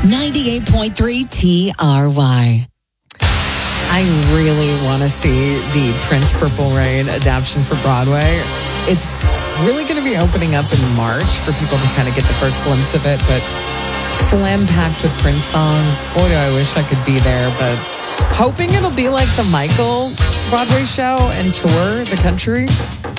98.3 TRY. I really want to see the Prince Purple Rain adaptation for Broadway. It's really going to be opening up in March for people to kind of get the first glimpse of it, but slam-packed with Prince songs. Boy, do I wish I could be there, but hoping it'll be like the Michael Broadway show and tour the country.